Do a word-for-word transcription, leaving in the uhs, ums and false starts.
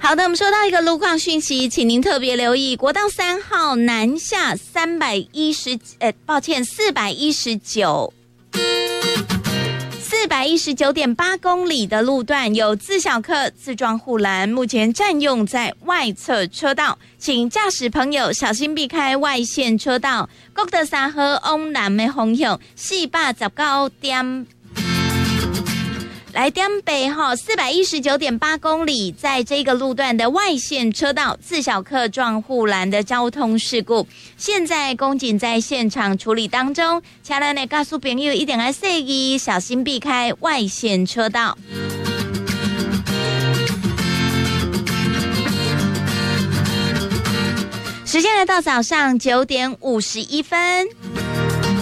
好的，我们收到一个路况讯息，请您特别留意国道三号南下三百一十，呃，抱歉，四百一十九。四百一十九点八公里的路段有自小客自撞护栏，目前占用在外侧车道，请驾驶朋友小心避开外线车道。国道三号往南的方向四百十九点。来点北哈，四百一十九点八公里，在这个路段的外线车道自小客撞护栏的交通事故，现在公警在现场处理当中，请咱的告诉朋友一定要注意，小心避开外线车道。时间来到早上九点五十一分。